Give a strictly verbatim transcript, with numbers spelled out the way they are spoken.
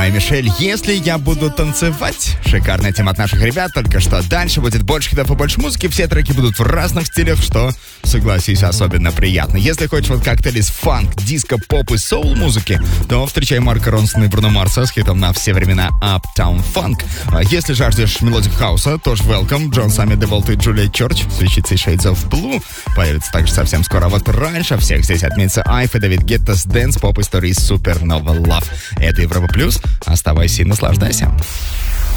Моя Мишель, если я буду танцевать. Шикарная тема от наших ребят, только что дальше будет больше хитов и больше музыки. Все треки будут в разных стилях, что, согласись, особенно приятно. Если хочешь вот коктейль из фанк, диско, поп и соул музыки, то встречай Марка Ронсона и Бруно Марса с хитом на все времена Uptown Funk. А если жаждешь мелодик хауса, тоже welcome. Джон Самми, Деволт и Джулия Чорч с вещицей Shades of Blue появится также совсем скоро. Вот раньше всех здесь отметится Айф и Давид Гетта с Dance Pop истории Supernova Love. Это Европа Плюс. Оставайся и наслаждайся.